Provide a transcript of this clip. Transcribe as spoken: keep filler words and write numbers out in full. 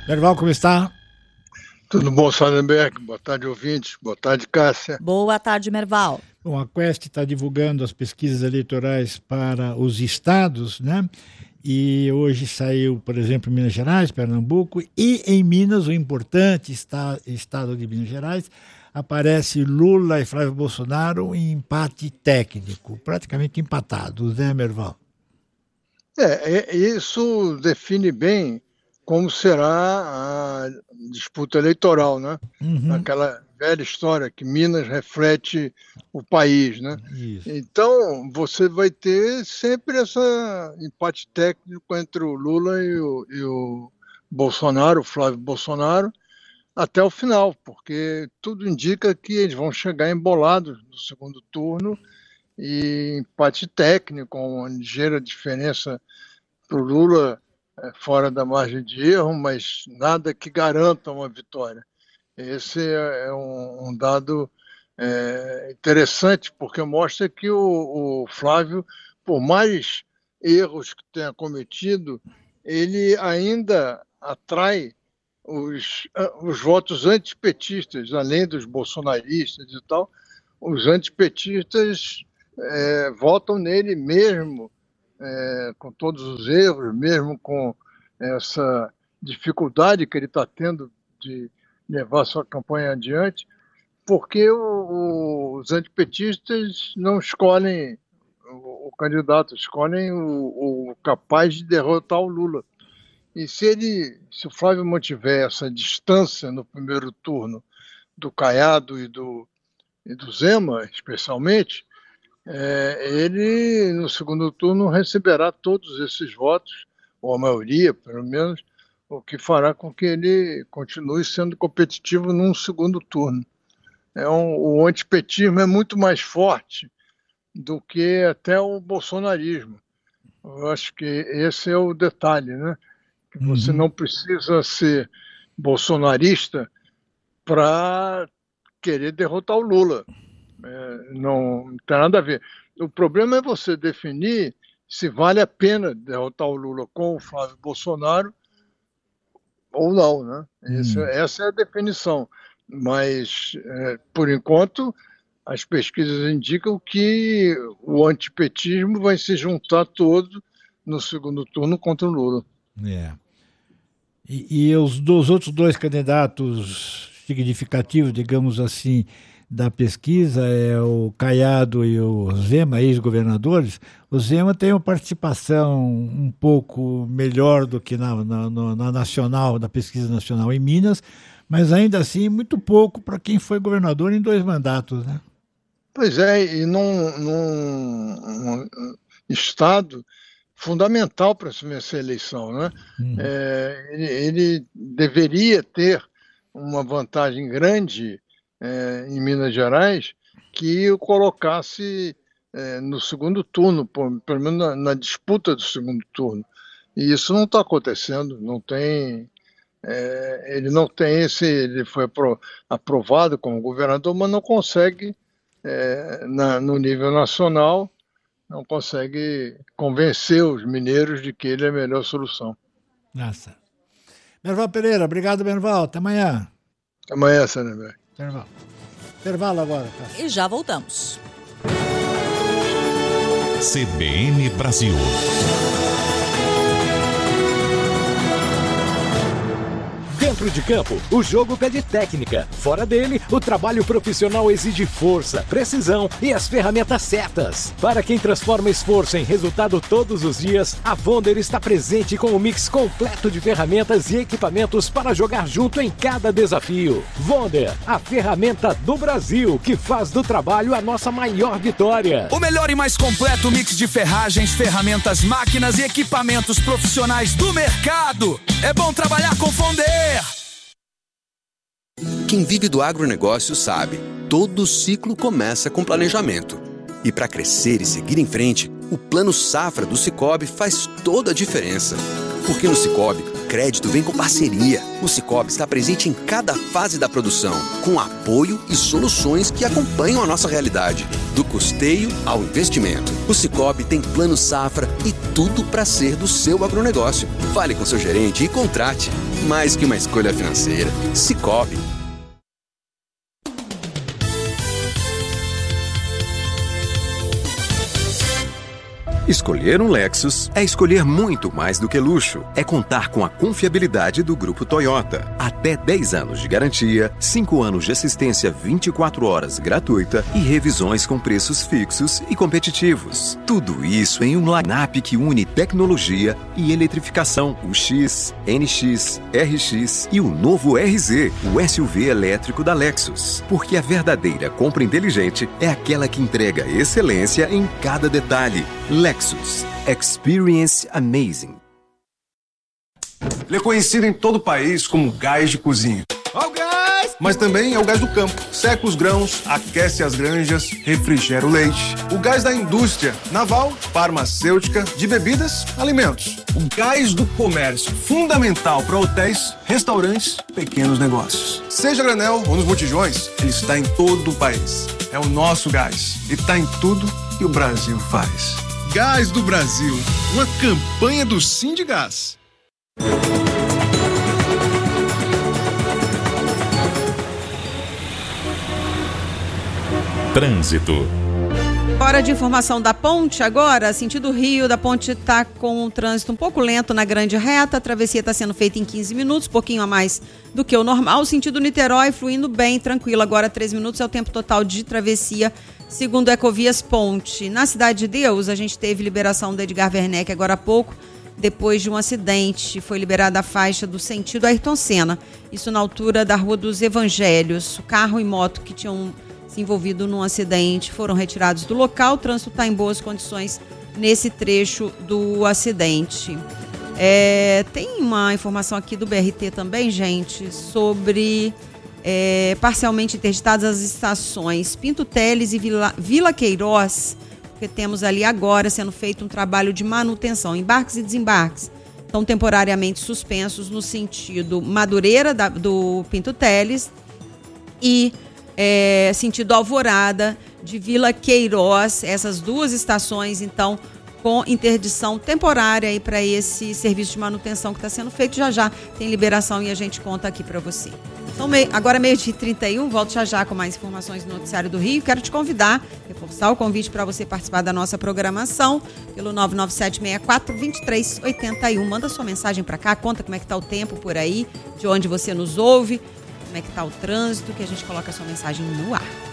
Merval, como está? Tudo bom, Salenberg? Boa tarde, ouvintes. Boa tarde, Cássia. Boa tarde, Merval. Bom, a Quest está divulgando as pesquisas eleitorais para os estados, né? E hoje saiu, por exemplo, Minas Gerais, Pernambuco, e em Minas, o importante está, estado de Minas Gerais, aparece Lula e Flávio Bolsonaro em empate técnico, praticamente empatados, né, Merval? É, isso define bem como será a disputa eleitoral, né? Uhum. Aquela velha história que Minas reflete o país, né? Isso. Então, você vai ter sempre esse empate técnico entre o Lula e o, e o Bolsonaro, o Flávio Bolsonaro, até o final, porque tudo indica que eles vão chegar embolados no segundo turno e empate técnico, uma ligeira diferença para o Lula é, fora da margem de erro, mas nada que garanta uma vitória. Esse é, é um, um dado é, interessante, porque mostra que o, o Flávio, por mais erros que tenha cometido, ele ainda atrai os, os votos antipetistas, além dos bolsonaristas e tal. Os antipetistas é, votam nele mesmo, é, com todos os erros, mesmo com essa dificuldade que ele está tendo de levar sua campanha adiante, porque o, o, os antipetistas não escolhem o, o candidato, escolhem o, o capaz de derrotar o Lula. E se ele, se o Flávio mantiver essa distância no primeiro turno do Caiado e do, e do Zema, especialmente, é, ele no segundo turno receberá todos esses votos, ou a maioria, pelo menos, o que fará com que ele continue sendo competitivo num segundo turno. É um, o antipetismo é muito mais forte do que até o bolsonarismo. Eu acho que esse é o detalhe, né? Que você Uhum. não precisa ser bolsonarista para querer derrotar o Lula. É, não, não tem nada a ver. O problema é você definir se vale a pena derrotar o Lula com o Flávio Bolsonaro ou não, né? Esse, Hum. essa é a definição. Mas, é, por enquanto, as pesquisas indicam que o antipetismo vai se juntar todo no segundo turno contra o Lula. É. E, e os dos outros dois candidatos significativos, digamos assim, da pesquisa, é o Caiado e o Zema, ex-governadores. O Zema tem uma participação um pouco melhor do que na, na, na nacional, da pesquisa nacional em Minas, mas ainda assim muito pouco para quem foi governador em dois mandatos, né? Pois é, e num, num um estado fundamental para se vencer a eleição, né? Uhum. É, ele, ele deveria ter uma vantagem grande é, em Minas Gerais que o colocasse é, no segundo turno, por, pelo menos na, na disputa do segundo turno. E isso não está acontecendo, não tem... É, ele não tem esse... Ele foi apro, aprovado como governador, mas não consegue, é, na, no nível nacional, não consegue convencer os mineiros de que ele é a melhor solução. Nossa. Merval Pereira, obrigado, Merval. Até amanhã. Até amanhã, Salenberg. Intervalo. Intervalo agora. Tá? E já voltamos. C B N Brasil. Dentro de campo, o jogo pede técnica. Fora dele, o trabalho profissional exige força, precisão e as ferramentas certas. Para quem transforma esforço em resultado todos os dias, a Vonder está presente com um mix completo de ferramentas e equipamentos para jogar junto em cada desafio. Vonder, a ferramenta do Brasil que faz do trabalho a nossa maior vitória. O melhor e mais completo mix de ferragens, ferramentas, máquinas e equipamentos profissionais do mercado. É bom trabalhar com Vonder. Quem vive do agronegócio sabe, todo ciclo começa com planejamento. E para crescer e seguir em frente, o Plano Safra do Sicoob faz toda a diferença. Porque no Sicoob, crédito vem com parceria. O Sicoob está presente em cada fase da produção, com apoio e soluções que acompanham a nossa realidade, do custeio ao investimento. O Sicoob tem plano safra e tudo para ser do seu agronegócio. Fale com seu gerente e contrate. Mais que uma escolha financeira. Sicoob. Escolher um Lexus é escolher muito mais do que luxo. É contar com a confiabilidade do Grupo Toyota. Até dez anos de garantia, cinco anos de assistência vinte e quatro horas gratuita e revisões com preços fixos e competitivos. Tudo isso em um line-up que une tecnologia e eletrificação. O X, N X, R X e o novo R Z, o S U V elétrico da Lexus. Porque a verdadeira compra inteligente é aquela que entrega excelência em cada detalhe. Lexus. Experience amazing. Ele é conhecido em todo o país como gás de cozinha. Ó o gás! Mas também é o gás do campo. Seca os grãos, aquece as granjas, refrigera o leite. O gás da indústria naval, farmacêutica, de bebidas, alimentos. O gás do comércio, fundamental para hotéis, restaurantes, pequenos negócios. Seja granel ou nos botijões, ele está em todo o país. É o nosso gás e está em tudo que o Brasil faz. Gás do Brasil, uma campanha do Sindigás. Trânsito. Hora de informação da ponte agora, sentido Rio, da ponte está com um trânsito um pouco lento na grande reta, a travessia está sendo feita em quinze minutos, pouquinho a mais do que o normal, sentido Niterói fluindo bem, tranquilo, agora três minutos é o tempo total de travessia, segundo Ecovias Ponte. Na Cidade de Deus, a gente teve liberação da Edgar Werneck agora há pouco, depois de um acidente, foi liberada a faixa do sentido Ayrton Senna, isso na altura da Rua dos Evangelhos, o carro e moto que tinham se envolvido num acidente foram retirados do local, o trânsito está em boas condições nesse trecho do acidente. É, tem uma informação aqui do B R T também, gente, sobre é, parcialmente interditadas as estações Pinto Teles e Vila, Vila Queiroz, porque temos ali agora sendo feito um trabalho de manutenção. Embarques e desembarques estão temporariamente suspensos no sentido Madureira da, do Pinto Teles e É, sentido Alvorada, de Vila Queiroz, essas duas estações, então, com interdição temporária aí para esse serviço de manutenção que está sendo feito. Já já tem liberação e a gente conta aqui para você. Então, meio, agora meio-dia e trinta e um, volto já já com mais informações do Noticiário do Rio. Quero te convidar, reforçar o convite para você participar da nossa programação pelo nove nove sete seis quatro dois três oito um. Manda sua mensagem para cá, conta como é que está o tempo por aí, de onde você nos ouve, como é que está o trânsito, que a gente coloca a sua mensagem no ar.